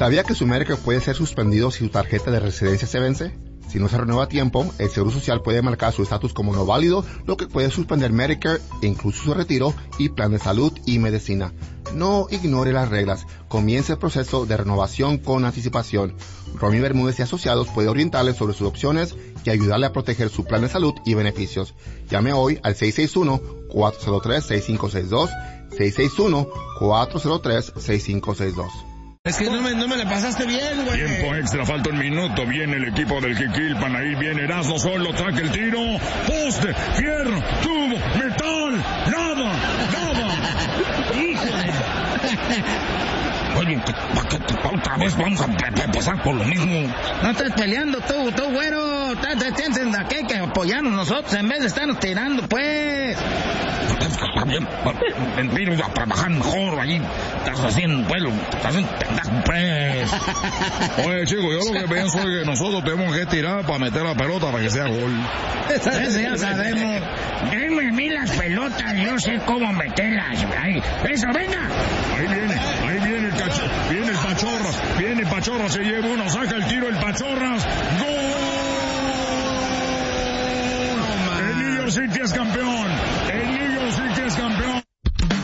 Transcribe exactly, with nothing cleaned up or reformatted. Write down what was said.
¿Sabía que su Medicare puede ser suspendido si su tarjeta de residencia se vence? Si no se renueva a tiempo, el Seguro Social puede marcar su estatus como no válido, lo que puede suspender Medicare, incluso su retiro y plan de salud y medicina. No ignore las reglas. Comience el proceso de renovación con anticipación. Romy Bermúdez y Asociados puede orientarle sobre sus opciones y ayudarle a proteger su plan de salud y beneficios. Llame hoy al seis seis uno, cuatro cero tres, seis cinco seis dos, seis seis uno, cuatro cero tres, seis cinco seis dos. Es que no me, no me la pasaste bien, güey. Tiempo extra, falta un minuto. Viene el equipo del Jiquilpan. Ahí viene Erasmo solo, traca el tiro. Poste, fierro, tubo, metal. Nada, nada. Híjole. Oye, otra vez vamos a empezar por lo mismo. No estés peleando tú, tú, güero. Tienes aquí que apoyarnos nosotros en vez de estarnos tirando, pues. Está bien, vino a trabajar mejor ahí. Estás haciendo vuelo, estás haciendo pendejo, pues. Oye, chico, yo lo que pienso es que nosotros tenemos que tirar para meter la pelota para que sea gol. Eso ya sabemos. Denme a mí las pelotas, yo sé cómo meterlas. Ahí, eso, venga. Ahí viene, ahí viene el cacho, viene el Pachorras, viene el Pachorras, se lleva uno, saca el tiro el Pachorras. ¡Gol!